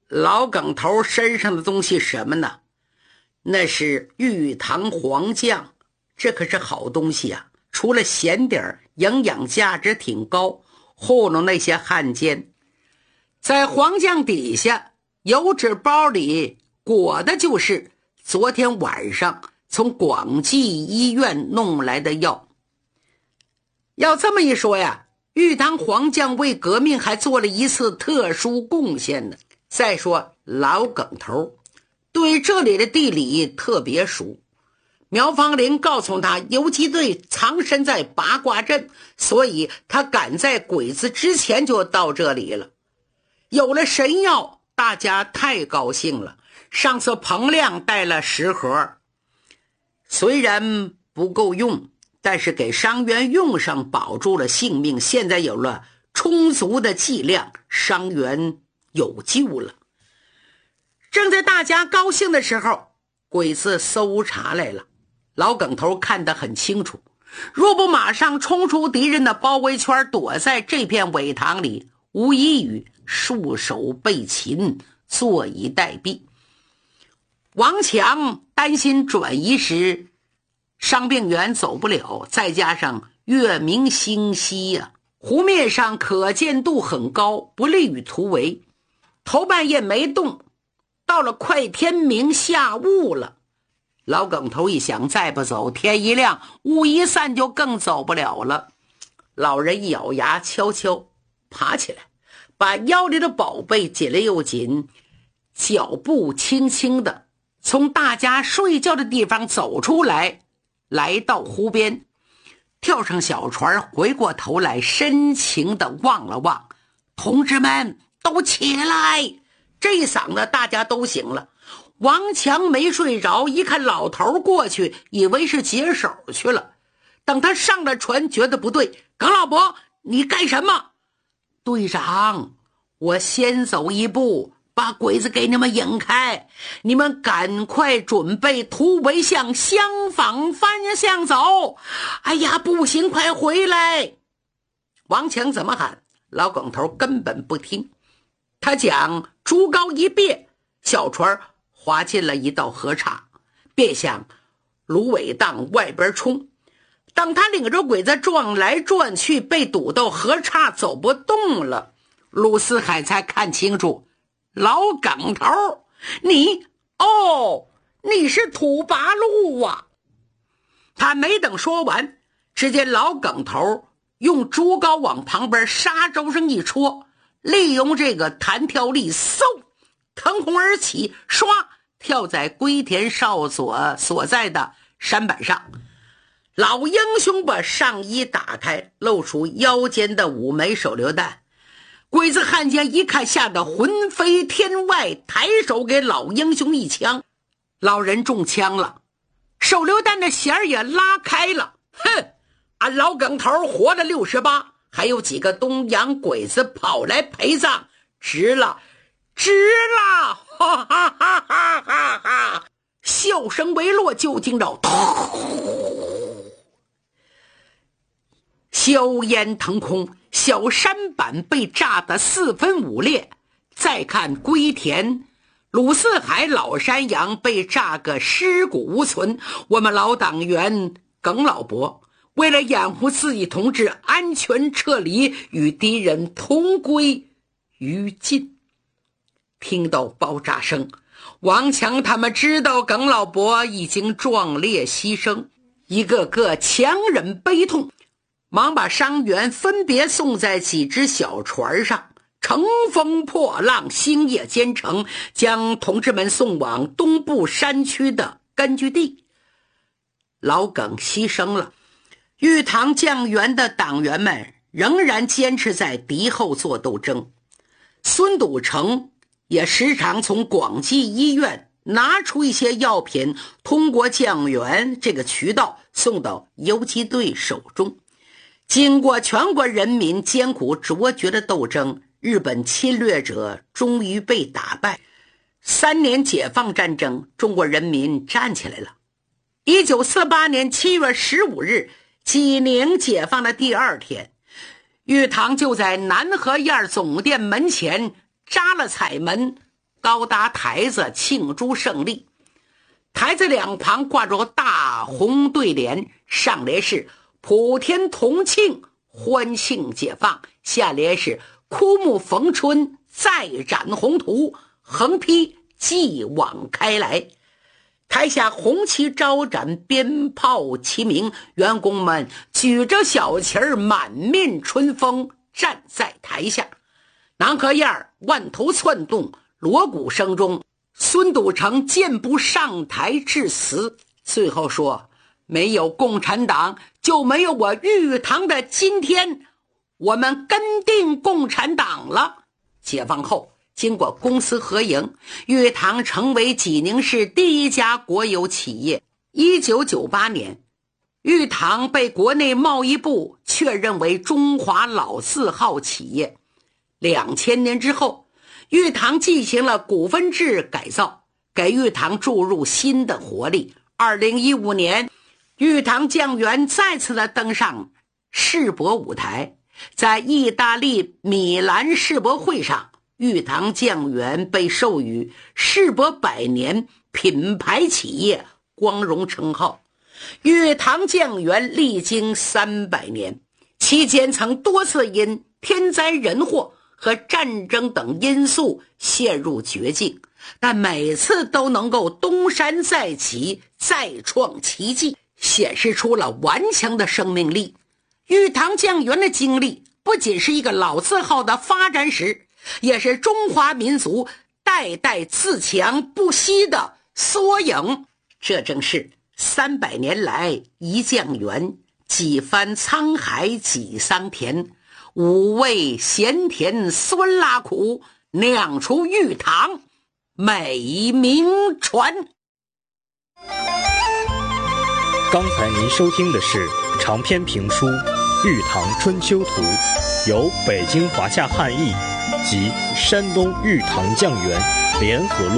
老耿头身上的东西什么呢？那是玉堂黄酱，这可是好东西啊，除了咸点营养价值挺高，糊弄那些汉奸。在黄酱底下油纸包里裹的就是昨天晚上从广济医院弄来的药。要这么一说呀，玉堂黄酱为革命还做了一次特殊贡献呢。再说老耿头对这里的地理特别熟，苗芳林告诉他游击队藏身在八卦镇，所以他赶在鬼子之前就到这里了。有了神药，大家太高兴了。上次彭亮带了10盒，虽然不够用，但是给伤员用上，保住了性命。现在有了充足的剂量，伤员有救了。正在大家高兴的时候，鬼子搜查来了。老耿头看得很清楚，若不马上冲出敌人的包围圈，躲在这片苇塘里，无异于束手被擒，坐以待毙。王强担心转移时伤病员走不了，再加上月明星稀呀，湖面上可见度很高，不利于突围。头半夜没动，到了快天明下雾了。老耿头一想，再不走，天一亮雾一散就更走不了了。老人一咬牙，悄悄爬起来，把腰里的宝贝紧了又紧，脚步轻轻的从大家睡觉的地方走出来，来到湖边，跳上小船，回过头来深情地望了望，同志们都起来！这一嗓子大家都醒了。王强没睡着，一看老头过去，以为是解手去了。等他上了船，觉得不对，耿老伯，你干什么？队长，我先走一步，把鬼子给你们引开，你们赶快准备突围，向相反方向走。哎呀，不行，快回来！王强怎么喊，老耿头根本不听。他讲竹篙一别，小船滑进了一道河岔，便向芦苇荡外边冲。当他领着鬼子撞来撞去，被堵到河岔走不动了，鲁思海才看清楚，老耿头，你是土八路啊！他没等说完，只见老耿头用竹篙往旁边沙洲上一戳，利用这个弹跳力，嗖，腾空而起，唰，跳在龟田哨所在的山板上。老英雄把上衣打开，露出腰间的5枚手榴弹。鬼子汉奸一看，吓得魂飞天外，抬手给老英雄一枪。老人中枪了，手榴弹的弦也拉开了。哼，俺老耿头活了68，还有几个东洋鬼子跑来陪葬，值了，哈哈哈哈哈哈！笑声未落，就听到硝烟腾空，小山板被炸得4分5裂。再看龟田，鲁四海老山羊被炸个尸骨无存。我们老党员耿老伯为了掩护自己同志安全撤离，与敌人同归于尽。听到爆炸声，王强他们知道耿老伯已经壮烈牺牲，一个个强忍悲痛，忙把伤员分别送在几只小船上，乘风破浪，星夜兼程，将同志们送往东部山区的根据地。老耿牺牲了，玉堂酱园的党员们仍然坚持在敌后做斗争。孙笃成也时常从广济医院拿出一些药品，通过酱园这个渠道送到游击队手中。经过全国人民艰苦卓绝的斗争，日本侵略者终于被打败。3年解放战争，中国人民站起来了。1948年7月15日，济宁解放的第2天，玉堂就在南河燕总店门前扎了彩门， 高搭台子庆祝胜利。台子两旁挂着大红对联，上联是普天同庆，欢庆解放，下联是枯木逢春，再展宏图，横批继往开来。台下红旗招展，鞭炮齐鸣，员工们举着小旗儿，满面春风站在台下。囊壳燕儿万头窜动，锣鼓声中，孙笃成健步上台致辞，最后说：没有共产党，就没有我玉堂的今天，我们跟定共产党了。解放后，经过公私合营，玉堂成为济宁市第一家国有企业。1998年，玉堂被国内贸易部确认为中华老字号企业。2000年之后，玉堂进行了股份制改造，给玉堂注入新的活力。2015年，玉堂酱园再次的登上世博舞台，在意大利米兰世博会上，玉堂酱园被授予世博100年品牌企业光荣称号。玉堂酱园历经300年，期间曾多次因天灾人祸和战争等因素陷入绝境，但每次都能够东山再起，再创奇迹，显示出了顽强的生命力。玉堂酱园的经历不仅是一个老字号的发展史，也是中华民族代代自强不息的缩影。这正是300年来一酱园，几番沧海几桑田，五味咸甜酸辣苦，酿出玉堂美名传。 刚才您收听的是长篇评书《玉堂春秋图》，由北京华夏汉译及山东玉堂酱园联合录